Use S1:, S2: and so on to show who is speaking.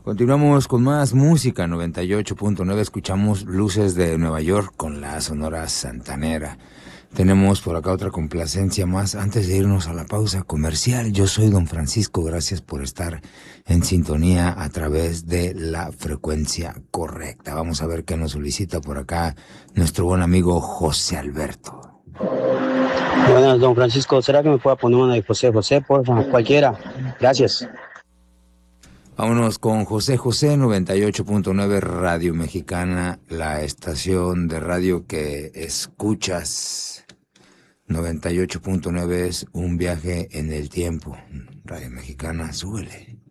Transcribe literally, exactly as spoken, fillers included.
S1: Continuamos con más música, noventa y ocho punto nueve. Escuchamos Luces de Nueva York con la Sonora Santanera. Tenemos por acá otra complacencia más antes de irnos a la pausa comercial. Yo soy don Francisco, gracias por estar en sintonía a través de la frecuencia correcta. Vamos a ver qué nos solicita por acá nuestro buen amigo José Alberto.
S2: Buenas, don Francisco. ¿Será que me pueda poner una de José José, por favor? Cualquiera. Gracias.
S1: Vámonos con José José, noventa y ocho punto nueve Radio Mexicana, la estación de radio que escuchas. noventa y ocho punto nueve es un viaje en el tiempo. Radio Mexicana, súbele.